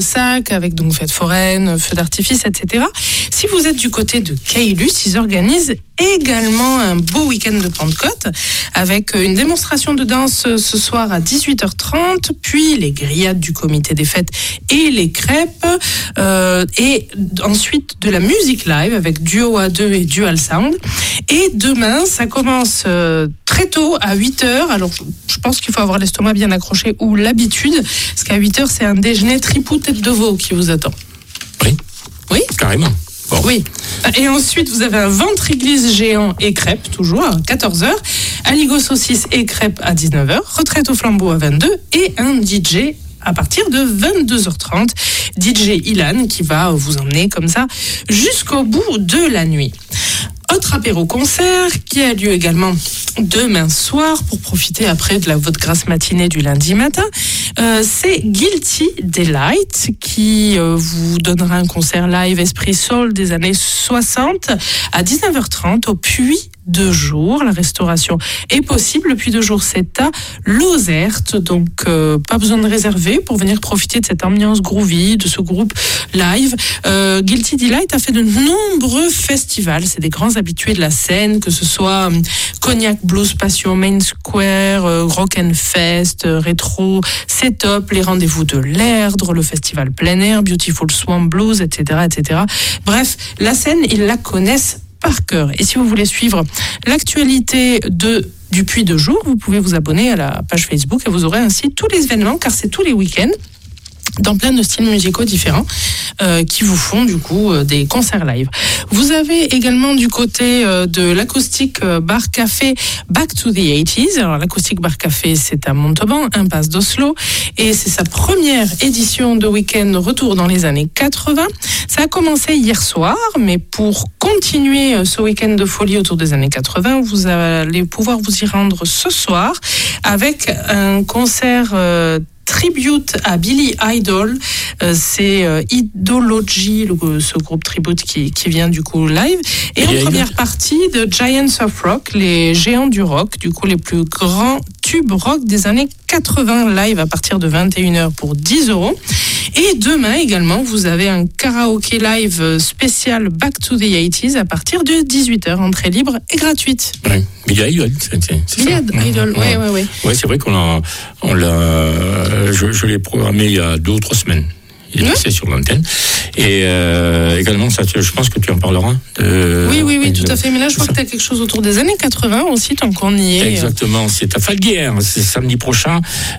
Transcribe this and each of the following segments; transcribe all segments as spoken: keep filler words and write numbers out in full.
sac, avec donc fête foraine, feux d'artifice, et cetera. Si vous êtes du côté de Caylus, ils organisent également un beau week-end de Pentecôte avec une démonstration de danse ce soir à dix-huit heures trente, puis les grillades du comité des fêtes et les crêpes, euh, et ensuite de la musique live avec duo à deux et dual sound. Et demain, ça commence euh, très tôt à huit heures. Alors, je pense qu'il faut avoir l'estomac bien accroché ou l'habitude, parce qu'à huit heures, c'est un déjeuner tripou tête de veau qui vous attend. Oui. Oui. Carrément. Bon. Oui. Et ensuite, vous avez un ventre église géant et crêpes, toujours à quatorze heures, aligot saucisse et crêpes à dix-neuf heures, retraite au flambeau à vingt-deux et un D J à partir de vingt-deux heures trente, D J Ilan qui va vous emmener comme ça jusqu'au bout de la nuit. Autre apéro-concert qui a lieu également demain soir pour profiter après de la, votre grasse matinée du lundi matin. Euh, c'est Guilty Delight qui euh, vous donnera un concert live Esprit Soul des années soixante à dix-neuf heures trente au Puy de Jour. La restauration est possible. Le Puy de Jour, c'est à Lozerte, donc euh, pas besoin de réserver pour venir profiter de cette ambiance groovy, de ce groupe live. Euh, Guilty Delight a fait de nombreux festivals. C'est des grands habitués de la scène, que ce soit euh, Cognac Blues Passion, Main Square, euh, Rock and Fest, euh, Rétro, C'est Top, les rendez-vous de l'Erdre, le festival plein air, Beautiful Swamp Blues, et cetera, et cetera. Bref, la scène, ils la connaissent par cœur. Et si vous voulez suivre l'actualité de du Puy de Jour, vous pouvez vous abonner à la page Facebook et vous aurez ainsi tous les événements, car c'est tous les week-ends dans plein de styles musicaux différents euh, qui vous font du coup euh, des concerts live. Vous avez également du côté euh, de l'acoustique euh, bar café Back to the eighties. Alors l'acoustique bar café, c'est à Montauban, impasse d'Oslo, et c'est sa première édition de week-end retour dans les années quatre-vingts. Ça a commencé hier soir, mais pour continuer euh, ce week-end de folie autour des années quatre-vingts, vous allez pouvoir vous y rendre ce soir avec un concert euh, tribute à Billy Idol. Euh, c'est euh, Idology, le, ce groupe tribute qui, qui vient du coup live. Et Billy en première Idol. Partie de Giants of Rock, les géants du rock, du coup les plus grands tubes rock des années quatre-vingts live à partir de vingt et une heures pour dix euros. Et demain également, vous avez un karaoké live spécial Back to the eighties à partir de dix-huit heures, entrée libre et gratuite. Oui, Billy Idol, c'est, c'est Billy ça. Idol, oui, oui, oui. Oui, c'est vrai qu'on l'a, on l'a, je, je l'ai programmé il y a deux ou trois semaines. Il est passé mmh. sur l'antenne. Et euh, également, ça, je pense que tu en parleras. De, oui, oui, oui, tout de, à fait. Mais là, je vois ça. Que tu as quelque chose autour des années quatre-vingts aussi, tant qu'on y est. Exactement. C'est à Falguière. C'est samedi prochain,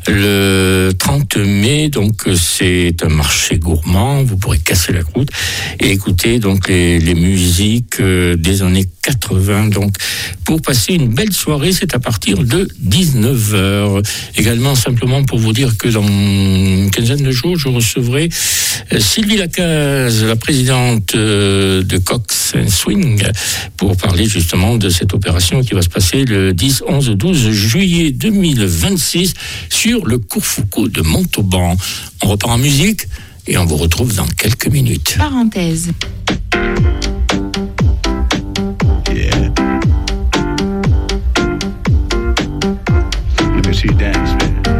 le trente mai. Donc, c'est un marché gourmand. Vous pourrez casser la croûte et écouter donc les, les musiques des années quatre-vingts. Donc, pour passer une belle soirée, c'est à partir de dix-neuf heures. Également, simplement pour vous dire que dans une quinzaine de jours, je recevrai Sylvie Lacaze, la présidente de Cox and Swing, pour parler justement de cette opération qui va se passer le dix, onze, douze juillet deux mille vingt-six sur le cours Foucault de Montauban. On repart en musique et on vous retrouve dans quelques minutes. Parenthèse. Yeah. Let me see that.